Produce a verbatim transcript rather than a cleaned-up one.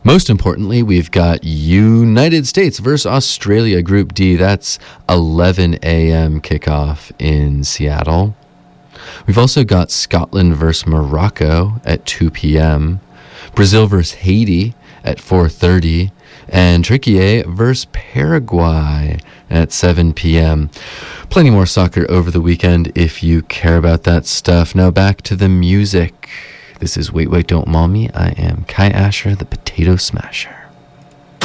Most importantly, we've got United States versus Australia, Group D. That's eleven a.m. kickoff in Seattle. We've also got Scotland versus Morocco at two p.m., Brazil versus Haiti at four thirty, and Turkey versus Paraguay at seven p.m. Plenty more soccer over the weekend if you care about that stuff. Now back to the music. This is Wait, Wait, Don't Maul Me. I am Kai Asher, the Potato Smasher.